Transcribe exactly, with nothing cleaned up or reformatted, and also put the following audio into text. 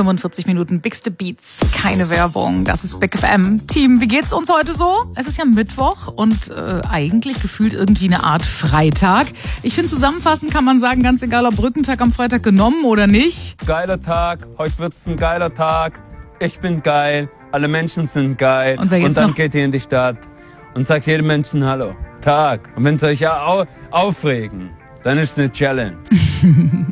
fünfundvierzig Minuten Bigste Beats, keine Werbung. Das ist Big F M. Team, wie geht's uns heute so? Es ist ja Mittwoch und äh, eigentlich gefühlt irgendwie eine Art Freitag. Ich finde, zusammenfassend kann man sagen, ganz egal, ob Brückentag am Freitag genommen oder nicht. Geiler Tag, heute wird's ein geiler Tag. Ich bin geil, alle Menschen sind geil. Und, wer jetzt und dann noch? geht ihr in die Stadt und sagt jedem Menschen Hallo. Tag. Und wenn es euch ja au- aufregen, dann ist es eine Challenge.